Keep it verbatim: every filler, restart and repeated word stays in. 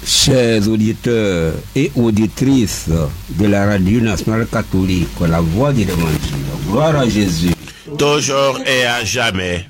Chers auditeurs et auditrices de la radio nationale catholique, la voix de l'Évangile, gloire à Jésus. Toujours et à jamais.